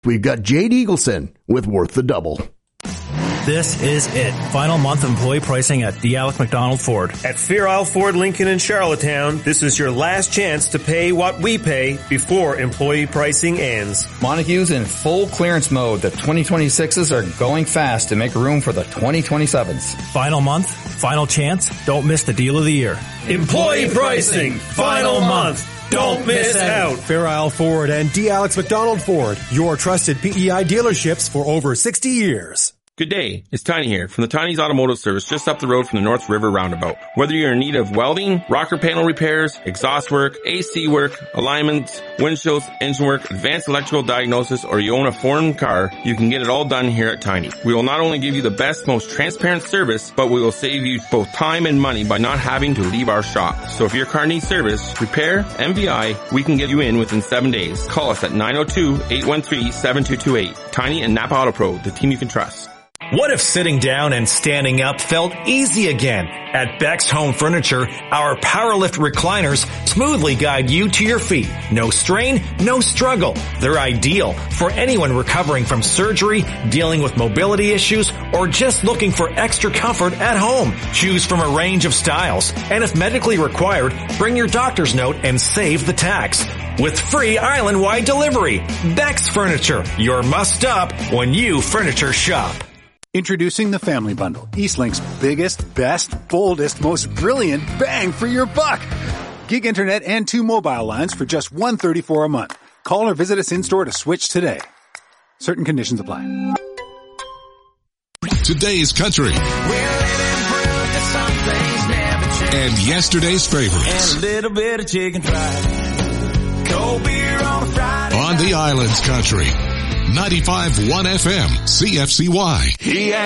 we've got Jade Eagleson with Worth the Double. This is it. Final month employee pricing at the Alex McDonald Ford. At Fair Isle Ford Lincoln in Charlottetown, this is your last chance to pay what we pay before employee pricing ends. Montague's in full clearance mode. The 2026s are going fast to make room for the 2027s. Final month, final chance. Don't miss the deal of the year. Employee pricing, final month. Don't miss out. Fair Isle Ford and D. Alex McDonald Ford, your trusted PEI dealerships for over 60 years. Good day, it's Tiny here from the Tiny's Automotive Service just up the road from the North River Roundabout. Whether you're in need of welding, rocker panel repairs, exhaust work, AC work, alignments, windshields, engine work, advanced electrical diagnosis, or you own a foreign car, you can get it all done here at Tiny. We will not only give you the best, most transparent service, but we will save you both time and money by not having to leave our shop. So if your car needs service, repair, MVI, we can get you in within 7 days. Call us at 902-813-7228. Tiny and Napa Auto Pro, the team you can trust. What if sitting down and standing up felt easy again? At Beck's Home Furniture, our PowerLift recliners smoothly guide you to your feet. No strain, no struggle. They're ideal for anyone recovering from surgery, dealing with mobility issues, or just looking for extra comfort at home. Choose from a range of styles, and if medically required, bring your doctor's note and save the tax. With free island-wide delivery. Beck's Furniture, your must-stop when you furniture shop. Introducing the Family Bundle, Eastlink's biggest, best, boldest, most brilliant bang for your buck. Gig internet and 2 mobile lines for just $134 a month. Call or visit us in-store to switch today. Certain conditions apply. Today's country. And yesterday's favorites. And a little bit of chicken fried. Cold beer on a Friday. On the Islands Country. 95.1 FM, CFCY.